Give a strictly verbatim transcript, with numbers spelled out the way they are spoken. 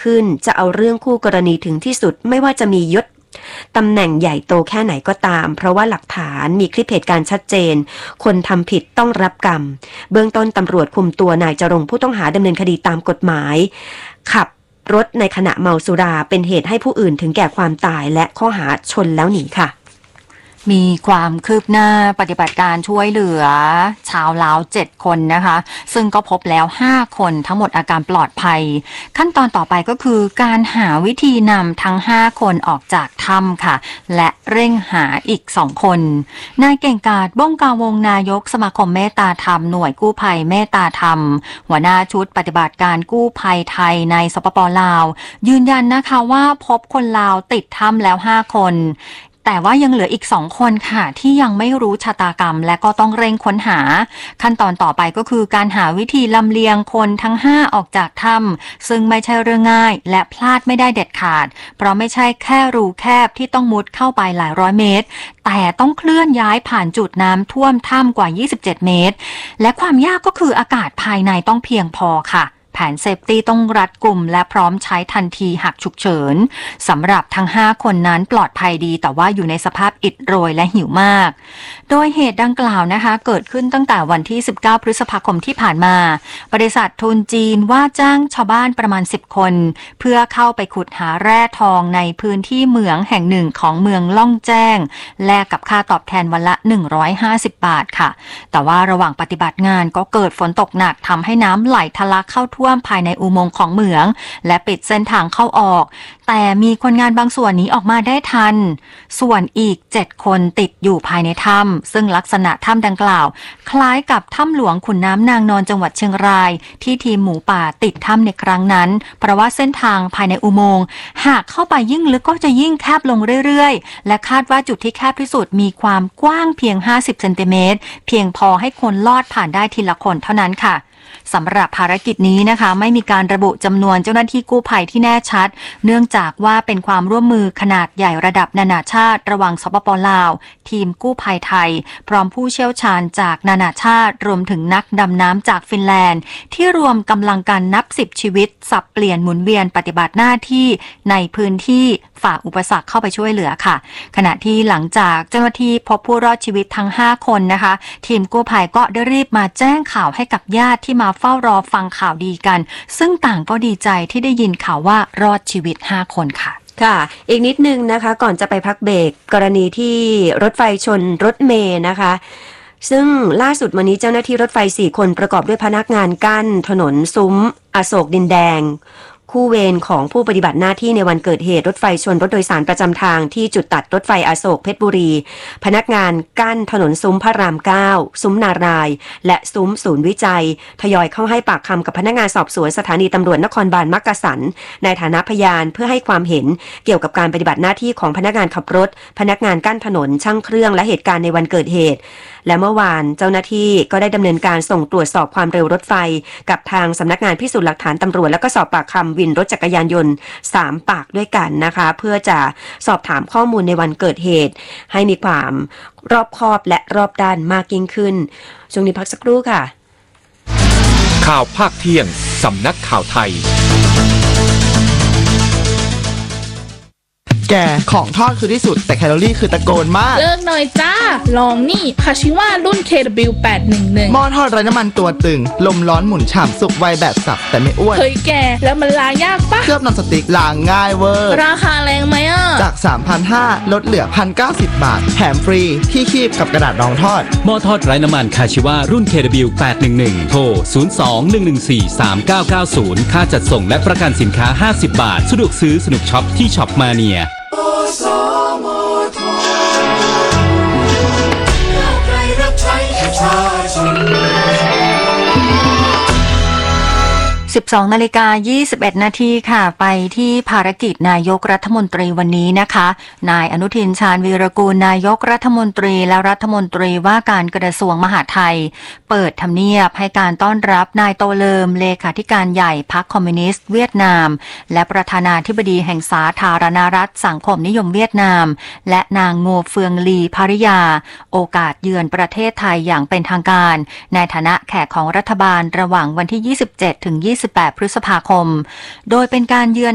ขึ้นจะเอาเรื่องคู่กรณีถึงที่สุดไม่ว่าจะมียศตำแหน่งใหญ่โตแค่ไหนก็ตามเพราะว่าหลักฐานมีคลิปเหตุการณ์ชัดเจนคนทำผิดต้องรับกรรมเบื้องต้นตำรวจคุมตัวนายจรงค์ผู้ต้องหาดำเนินคดีตามกฎหมายขับรถในขณะเมาสุราเป็นเหตุให้ผู้อื่นถึงแก่ความตายและข้อหาชนแล้วหนีค่ะมีความคืบหน้าปฏิบัติการช่วยเหลือชาวลาวเจ็ดคนนะคะซึ่งก็พบแล้วห้าคนทั้งหมดอาการปลอดภัยขั้นตอนต่อไปก็คือการหาวิธีนำทั้งห้าคนออกจากถ้ำค่ะและเร่งหาอีกสองคนนายเก่งกาจบ้องกาวงนายกสมาคมเมตตาธรรมหน่วยกู้ภัยเมตตาธรรมหัวหน้าชุดปฏิบัติการกู้ภัยไทยในสปป.ลาวยืนยันนะคะว่าพบคนลาวติดถ้ำแล้วห้าคนแต่ว่ายังเหลืออีกสองคนค่ะที่ยังไม่รู้ชะตากรรมและก็ต้องเร่งค้นหาขั้นตอนต่อไปก็คือการหาวิธีลำเลียงคนทั้งห้าออกจากถ้ำซึ่งไม่ใช่เรื่องง่ายและพลาดไม่ได้เด็ดขาดเพราะไม่ใช่แค่รูแคบที่ต้องมุดเข้าไปหลายร้อยเมตรแต่ต้องเคลื่อนย้ายผ่านจุดน้ำท่วมถ้ำกว่ายี่สิบเจ็ดเมตรและความยากก็คืออากาศภายในต้องเพียงพอค่ะแผนเซฟตี้ต้องรัดกุมและพร้อมใช้ทันทีหากฉุกเฉินสำหรับทั้งห้าคนนั้นปลอดภัยดีแต่ว่าอยู่ในสภาพอิดโรยและหิวมากโดยเหตุดังกล่าวนะคะเกิดขึ้นตั้งแต่วันที่สิบเก้าพฤษภาคมที่ผ่านมาบริษัททุนจีนว่าจ้างชาวบ้านประมาณสิบคนเพื่อเข้าไปขุดหาแร่ทองในพื้นที่เหมืองแห่งหนึ่งของเมืองล่องแจ้งแลกกับค่าตอบแทนวันละหนึ่งร้อยห้าสิบบาทค่ะแต่ว่าระหว่างปฏิบัติงานก็เกิดฝนตกหนักทำให้น้ำไหลทะลักเข้าท่วมภายในอุโมงค์ของเหมืองและปิดเส้นทางเข้าออกแต่มีคนงานบางส่วนหนีออกมาได้ทันส่วนอีกเจ็ดคนติดอยู่ภายในถ้ำซึ่งลักษณะถ้ำดังกล่าวคล้ายกับถ้ำหลวงขุนน้ำนางนอนจังหวัดเชียงรายที่ทีมหมูป่าติดถ้ำในครั้งนั้นเพราะว่าเส้นทางภายในอุโมงค์หากเข้าไปยิ่งลึกก็จะยิ่งแคบลงเรื่อยๆและคาดว่าจุดที่แคบที่สุดมีความกว้างเพียงห้าสิบเซนติเมตรเพียงพอให้คนลอดผ่านได้ทีละคนเท่านั้นค่ะสำหรับภารกิจนี้นะคะไม่มีการระบุจำนวนเจ้าหน้าที่กู้ภัยที่แน่ชัดเนื่องจากว่าเป็นความร่วมมือขนาดใหญ่ระดับนานาชาติระหว่างสปป.ลาวทีมกู้ภัยไทยพร้อมผู้เชี่ยวชาญจากนานาชาติรวมถึงนักดำน้ำจากฟินแลนด์ที่รวมกำลังกันนับสิบชีวิตสับเปลี่ยนหมุนเวียนปฏิบัติหน้าที่ในพื้นที่ฝ่าอุปสรรคเข้าไปช่วยเหลือค่ะขณะที่หลังจากเจ้าหน้าที่พบผู้รอดชีวิตทั้งห้าคนนะคะทีมกู้ภัยก็ได้รีบมาแจ้งข่าวให้กับญาติที่มาเฝ้ารอฟังข่าวดีกันซึ่งต่างก็ดีใจที่ได้ยินข่าวว่ารอดชีวิตห้าคนค่ะค่ะอีกนิดนึงนะคะก่อนจะไปพักเบรกกรณีที่รถไฟชนรถเมล์นะคะซึ่งล่าสุดวันนี้เจ้าหน้าที่รถไฟสี่คนประกอบด้วยพนักงานกั้นถนนซุ้มอโศกดินแดงคู่เวรของผู้ปฏิบัติหน้าที่ในวันเกิดเหตุรถไฟชนรถโดยสารประจำทางที่จุดตัดรถไฟอโศกเพชรบุรีพนักงานกั้นถนนซุ้มพระรามเก้าซุ้มนารายและซุ้มศูนย์วิจัยทยอยเข้าให้ปากคำกับพนักงานสอบสวนสถานีตำรวจนครบาลมักกะสันในฐานะพยานเพื่อให้ความเห็นเกี่ยวกับการปฏิบัติหน้าที่ของพนักงานขับรถพนักงานกั้นถนนช่างเครื่องและเหตุการณ์ในวันเกิดเหตุและเมื่อวานเจ้าหน้าที่ก็ได้ดำเนินการส่งตรวจสอบความเร็วรถไฟกับทางสำนักงานพิสูจน์หลักฐานตำรวจแล้วก็สอบปากคำวินรถจักรยานยนต์สามปากด้วยกันนะคะเพื่อจะสอบถามข้อมูลในวันเกิดเหตุให้มีความรอบคอบและรอบด้านมากยิ่งขึ้นช่วงนี้พักสักครู่ค่ะข่าวภาคเที่ยงสำนักข่าวไทยแกของทอดคือที่สุดแต่แคลอรี่คือตะโกนมากเลิกหน่อยจ้าลองนี่คาชิว่ารุ่น เค ดับเบิลยู แปดหนึ่งหนึ่งหม้อทอดไร้น้ำมันตัวตึงลมร้อนหมุนฉ่ำสุกไวแบบสับแต่ไม่อ้วนเฮ้ยแกแล้วมันล้างยากปะเคลือบนอนสติ๊กล้างง่ายเวอร์ราคาแรงไหมอ่ะจาก สามพันห้าร้อย ลดเหลือ หนึ่งพันเก้าสิบ บาทแถมฟรีที่คีบกับกระดาษรองทอดหม้อทอดไร้น้ำมันคาชิว่ารุ่น เค ดับเบิลยู แปดหนึ่งหนึ่ง โทรศูนย์ สอง หนึ่ง หนึ่ง สี่ สาม เก้า เก้า ศูนย์ค่าจัดส่งและประกันสินค้าห้าสิบบาทสะดวกซื้อสนุกช็อปที่ช็อปมาเนียสิบสองนาฬิกายี่สิบเอ็ดนาทีค่ะไปที่ภารกิจนายกรัฐมนตรีวันนี้นะคะนายอนุทินชาญวีรกูลนายกรัฐมนตรีและรัฐมนตรีว่าการกระทรวงมหาดไทยเปิดทำเนียบให้การต้อนรับนายโตเลิมเลขาธิการใหญ่พรรคคอมมิวนิสต์เวียดนามและประธานาธิบดีแห่งสาธารณรัฐสังคมนิยมเวียดนามและนางโงเฟืองลีภริยาโอกาสเยือนประเทศไทยอย่างเป็นทางการในฐานะแขกของรัฐบาลระหว่างวันที่ยี่สิบเจ็ดถึงยี่สิบแปดพฤษภาคมโดยเป็นการเยือน